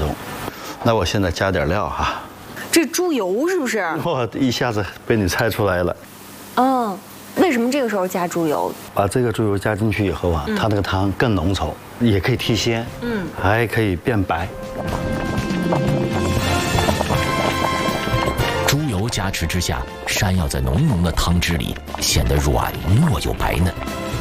钟。那我现在加点料哈。 这猪油是不是？ 哇，一下子被你猜出来了。 嗯，为什么这个时候加猪油？ 把这个猪油加进去以后啊，它那个汤更浓稠，也可以提鲜，还可以变白。 猪油加持之下，山药在浓浓的汤汁里显得软糯又白嫩。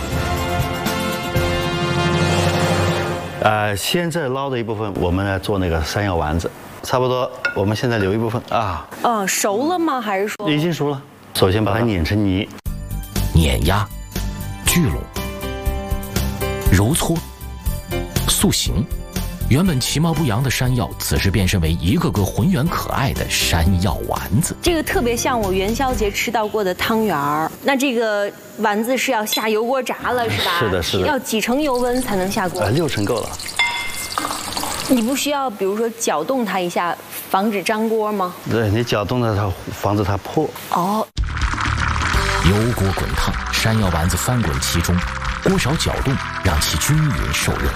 现在捞的一部分，我们来做那个山药丸子，差不多。我们现在留一部分啊。 熟了吗？还是说已经熟了？首先把它碾成泥， 碾压、聚拢、揉搓、塑形。原本其貌不扬的山药，此时变身为一个个浑圆可爱的山药丸子。 这个特别像我元宵节吃到过的汤圆儿。那这个丸子是要下油锅炸了，是吧？ 是的，是的。 要几成油温才能下锅 ？6成够了。 你不需要，比如说搅动它一下，防止粘锅吗？ 对，你搅动了它，防止它破。 哦。 油锅滚烫，山药丸子翻滚其中，锅勺搅动，让其均匀受热。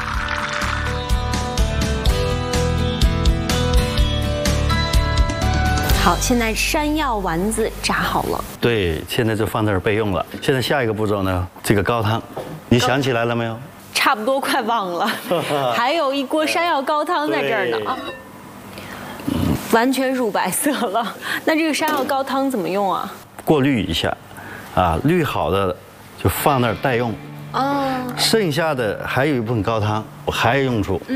好，现在山药丸子炸好了。 对，现在就放这儿备用了。现在下一个步骤呢，这个高汤，你想起来了没有？ 差不多快忘了，还有一锅山药高汤在这儿呢啊，完全乳白色了。那这个山药高汤怎么用啊？ 过滤一下，滤好的就放那儿待用。剩下的还有一部分高汤，我还有用处。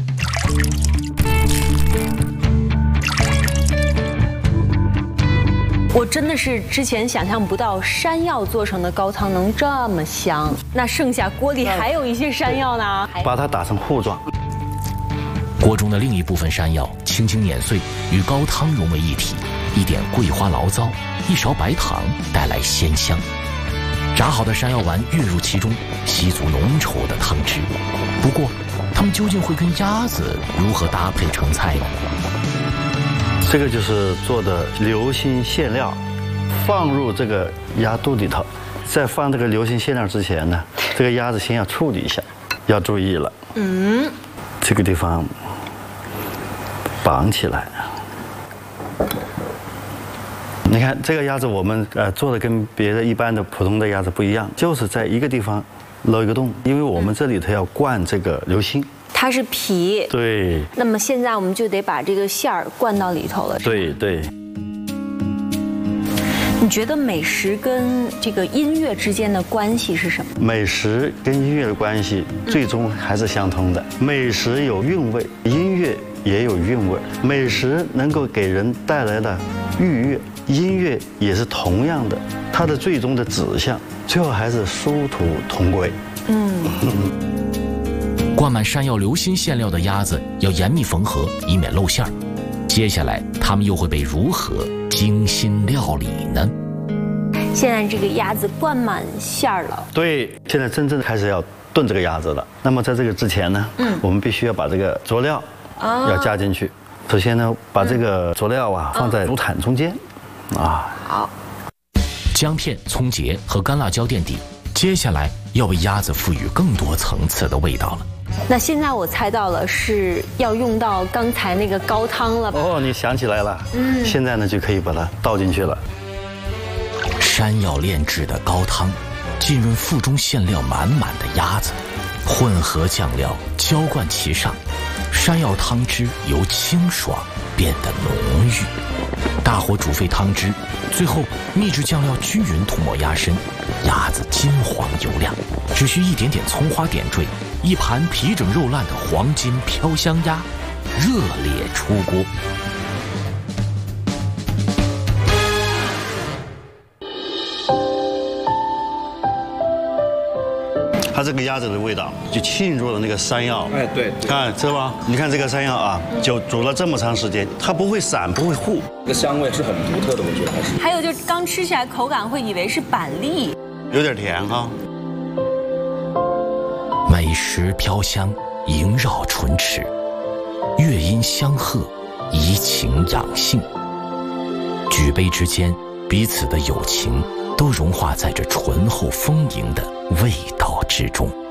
我真的是之前想象不到山药做成的高汤能这么香。那剩下锅里还有一些山药呢， 把它打成糊状。 锅中的另一部分山药轻轻碾碎，与高汤融为一体，一点桂花醪糟，一勺白糖，带来鲜香。炸好的山药丸跃入其中，吸足浓稠的汤汁。不过，它们究竟会跟鸭子如何搭配成菜呢？ 这个就是做的流心馅料，放入这个鸭肚里头。在放这个流心馅料之前呢，这个鸭子先要处理一下，要注意了。这个地方绑起来。你看这个鸭子，我们做的跟别的一般的普通的鸭子不一样，就是在一个地方漏一个洞，因为我们这里头要灌这个流心。 它是皮， 对。 那么现在我们就得把这个馅儿灌到里头了。 对对。 你觉得美食跟这个音乐之间的关系是什么？ 美食跟音乐的关系最终还是相通的。美食有韵味，音乐也有韵味。美食能够给人带来的愉悦，音乐也是同样的，它的最终的指向，最后还是殊途同归。 灌满山药流心馅料的鸭子要严密缝合，以免露馅儿。接下来，它们又会被如何精心料理呢？ 现在这个鸭子灌满馅儿了。 对，现在真正开始要炖这个鸭子了。那么在这个之前呢，我们必须要把这个佐料要加进去。首先呢，把这个佐料放在竹毯中间， 好。 姜片、葱节和干辣椒垫底。接下来要为鸭子赋予更多层次的味道了。 那现在我猜到了，是要用到刚才那个高汤了吧？ 哦，你想起来了。现在呢就可以把它倒进去了。 山药炼制的高汤，浸润腹中馅料满满的鸭子，混合酱料浇灌其上，山药汤汁由清爽变得浓郁。大火煮沸汤汁，最后秘制酱料均匀涂抹鸭身，鸭子金黄油亮，只需一点点葱花点缀，一盘皮整肉烂的黄金飘香鸭热烈出锅。 它这个鸭子的味道就浸入了那个山药。 对， 看这吧，你看这个山药就煮了这么长时间，它不会散，不会糊， 这个香味是很独特的，我觉得还是。 还有就是刚吃起来口感会以为是板栗， 有点甜哈。 美食飘香，萦绕唇齿，乐音相和，怡情养性。举杯之间，彼此的友情都融化在这醇厚丰盈的味道之中。